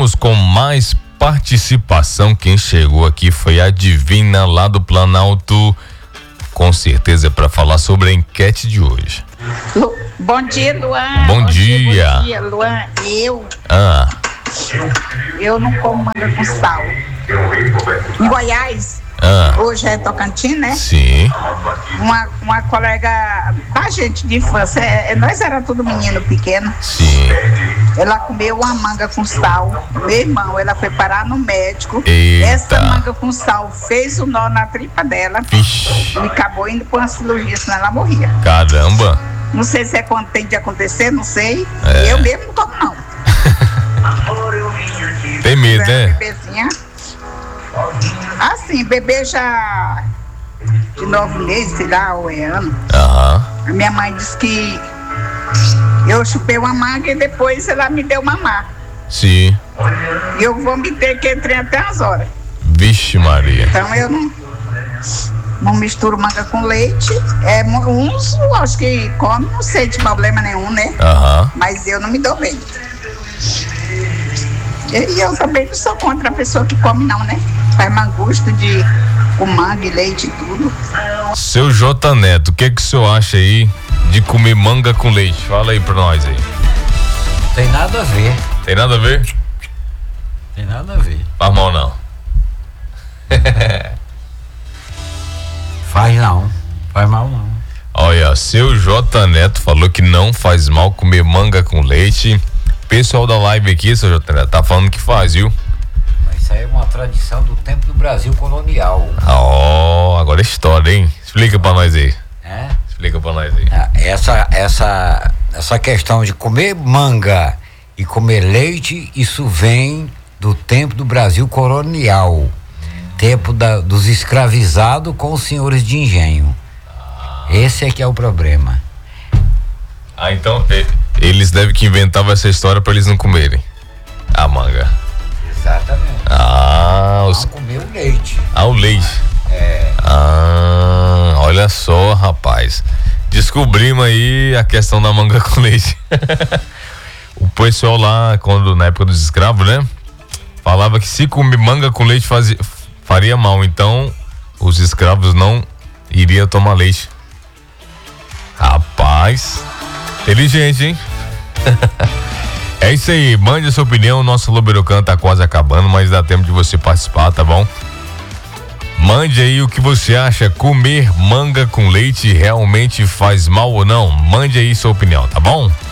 Vamos com mais participação. Quem chegou aqui foi a Divina lá do Planalto. Com certeza é para falar sobre a enquete de hoje. Bom dia, Luan. Bom dia. Bom dia, Luan. Eu não como manga com sal. Em Goiás, hoje é Tocantins, né? Sim. Uma colega da gente de infância, nós era tudo menino pequeno. Sim. Ela comeu uma manga com sal. Meu irmão, ela foi parar no médico. Eita. Essa manga com sal fez um nó na tripa dela. Vixe. E acabou indo para uma cirurgia, senão ela morria. Caramba. Não sei se é quando tem de acontecer, não sei. Eu mesmo não como, não. Tem medo, né? Bebezinha. Assim, bebê já de 9 meses, sei lá, ou é ano. Aham. A minha mãe disse que eu chupei uma manga e depois ela me deu mamar. Sim. E eu vomitei que entrei até as horas. Vixe Maria. Então eu não misturo manga com leite. Uns eu acho que come, não sei de problema nenhum, né? Aham. Mas eu não me dou bem. E eu também não sou contra a pessoa que come, não, né? Faz mau gosto com manga e leite e tudo. Seu J Neto, o que o senhor acha aí de comer manga com leite? Fala aí pra nós aí. Não tem nada a ver. Tem nada a ver? Tem nada a ver. Faz mal não. Faz não. Faz mal não. Olha, seu J Neto falou que não faz mal comer manga com leite. Pessoal da live aqui, seu J Neto, tá falando que faz, viu? Mas isso aí é uma tradição do tempo do Brasil colonial. Agora é história, hein? Explica pra nós aí. Explica pra nós aí. Essa questão de comer manga e comer leite, isso vem do tempo do Brasil colonial. Tempo dos escravizados com os senhores de engenho. Esse é que é o problema. Então eles devem que inventavam essa história pra eles não comerem a manga. Exatamente. Não comer o leite. O leite. Olha só, rapaz. Descobrimos aí a questão da manga com leite. O pessoal lá, na época dos escravos, né? Falava que se comer manga com leite faria mal. Então, os escravos não iriam tomar leite. Rapaz, inteligente, hein? É isso aí, mande a sua opinião. Nosso Luberocan tá quase acabando, mas dá tempo de você participar, tá bom? Mande aí o que você acha. Comer manga com leite realmente faz mal ou não? Mande aí sua opinião, tá bom?